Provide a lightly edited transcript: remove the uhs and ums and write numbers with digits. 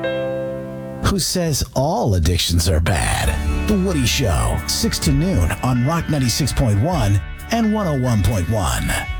Who says all addictions are bad? The Woody Show, 6 to noon on Rock 96.1 and 101.1.